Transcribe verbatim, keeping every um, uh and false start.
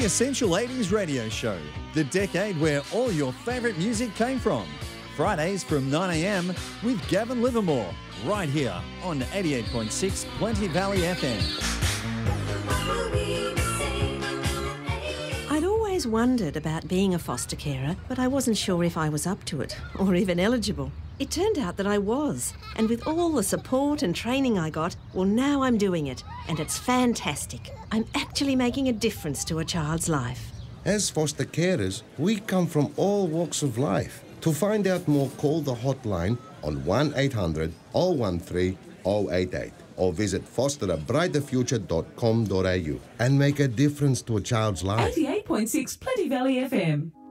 The Essential eighties Radio Show, the decade where all your favourite music came from. Fridays from nine a m with Gavin Livermore, right here on eighty-eight point six Plenty Valley F M. I'd always wondered about being a foster carer, but I wasn't sure if I was up to it or even eligible. It turned out that I was, and with all the support and training I got, well, now I'm doing it, and it's fantastic. I'm actually making a difference to a child's life. As foster carers, we come from all walks of life. To find out more, call the hotline on one eight hundred, oh one three, oh eight eight or visit foster a brighter future dot com dot a u and make a difference to a child's life. eighty-eight point six Plenty Valley F M.